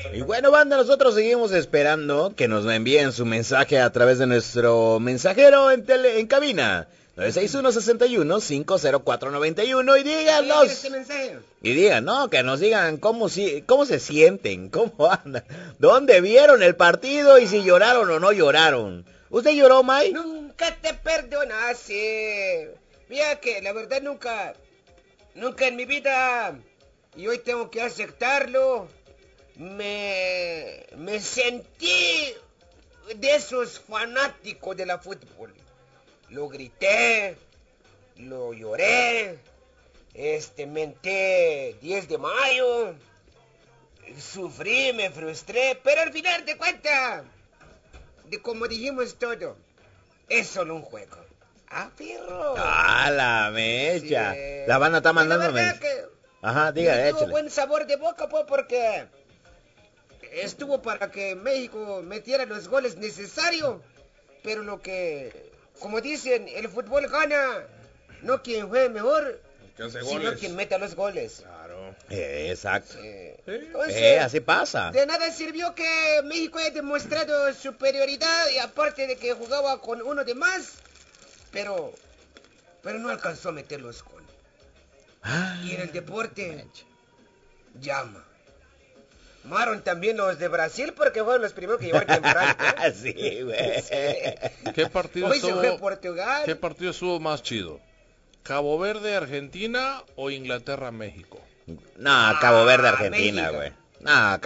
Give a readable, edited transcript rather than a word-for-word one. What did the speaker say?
Y bueno, banda, nosotros seguimos esperando que nos envíen su mensaje a través de nuestro mensajero en cabina. 961-61-50491 y díganos. Este mensaje. Y digan, no, que nos digan cómo se sienten, cómo andan, dónde vieron el partido y si lloraron o no lloraron. ¿Usted lloró, May? Nunca te perdonaste. Mira que la verdad nunca en mi vida, y hoy tengo que aceptarlo, me sentí de esos fanáticos de la fútbol. Lo grité, lo lloré, menté 10 de mayo, sufrí, me frustré, pero al final de cuentas, de como dijimos todo, es solo un juego. ¡Ah, perro! ¡Ah, la mecha! Sí. La banda está mandando mensajes. Ajá, diga, Tuvo échale. buen sabor de boca, pues, porque estuvo para que México metiera los goles necesarios, pero como dicen, el fútbol gana, no quien juegue mejor, sino quien meta los goles. Claro. Exacto. Entonces, así pasa. de nada sirvió que México haya demostrado superioridad, y aparte de que jugaba con uno de más, pero no alcanzó a meter los goles. Y en el deporte llama. Llamaron también los de Brasil porque fueron los primeros que llevaron temprano. Sí, güey. Sí. ¿Qué partido Hoy se fue estuvo? Portugal. ¿Qué partido estuvo más chido? ¿Cabo Verde, Argentina o Inglaterra, México? No, Cabo Verde, Argentina, México. güey. No,